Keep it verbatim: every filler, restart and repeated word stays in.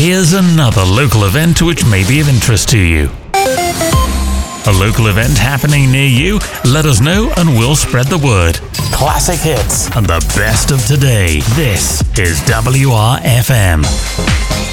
Here's another local event which may be of interest to you. A local event happening near you? Let us know and we'll spread the word. Classic hits and the best of today. This is W R F M.